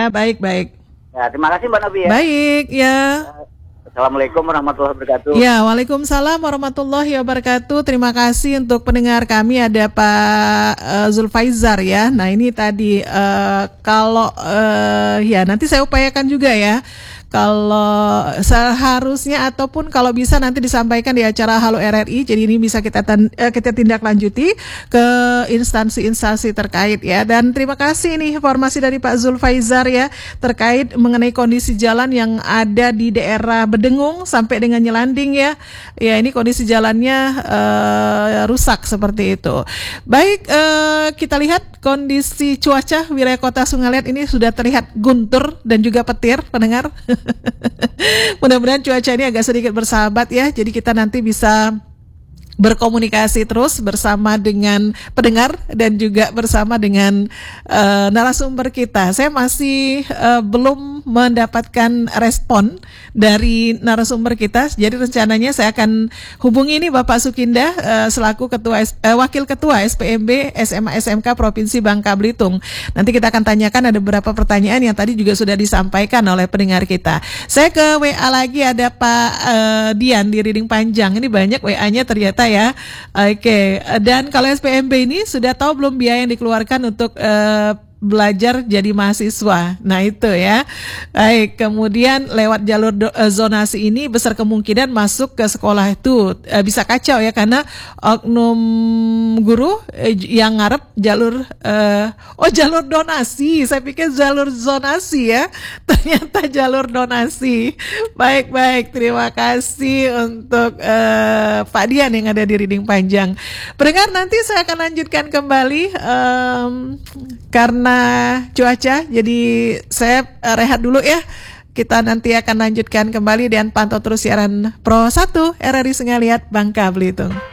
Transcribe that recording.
ya, baik. Ya, terima kasih Mbak Novi ya. Baik, ya. Assalamualaikum warahmatullahi wabarakatuh. Ya, waalaikumsalam warahmatullahi wabarakatuh. Terima kasih untuk pendengar kami, ada Pak Zulfaizar ya. Nah ini tadi kalau ya nanti saya upayakan juga ya. Kalau seharusnya ataupun kalau bisa nanti disampaikan di acara Halo RRI. Jadi ini bisa kita tindak lanjuti ke instansi-instansi terkait ya. Dan terima kasih nih informasi dari Pak Zulfaizar ya terkait mengenai kondisi jalan yang ada di daerah Bedengung sampai dengan Nyelanding ya. Ya ini kondisi jalannya rusak seperti itu. Baik, kita lihat kondisi cuaca wilayah Kota Sungai Liat ini sudah terlihat guntur dan juga petir, pendengar. Mudah-mudahan cuaca ini agak sedikit bersahabat ya. Jadi kita nanti bisa berkomunikasi terus bersama dengan pendengar dan juga bersama dengan narasumber kita. Saya masih belum mendapatkan respon dari narasumber kita. Jadi rencananya saya akan hubungi ini Bapak Sukinda selaku Wakil Ketua SPMB SMA SMK Provinsi Bangka Belitung. Nanti kita akan tanyakan ada beberapa pertanyaan yang tadi juga sudah disampaikan oleh pendengar kita. Saya ke WA lagi, ada Pak Dian di Riding Panjang. Ini banyak WA-nya ternyata ya. Oke. Dan kalau SPMB ini sudah tahu belum biaya yang dikeluarkan untuk belajar jadi mahasiswa. Nah itu ya. Baik, kemudian lewat jalur zonasi ini besar kemungkinan masuk ke sekolah itu bisa kacau ya, karena oknum guru yang ngarep jalur jalur donasi. Saya pikir jalur zonasi ya. Ternyata jalur donasi. Baik, terima kasih untuk Pak Dian yang ada di Riding Panjang. Pendengar, nanti saya akan lanjutkan kembali karena cuaca, jadi saya rehat dulu ya. Kita nanti akan lanjutkan kembali dan pantau terus siaran Pro 1 RRI Sungai Liat Bangka Belitung.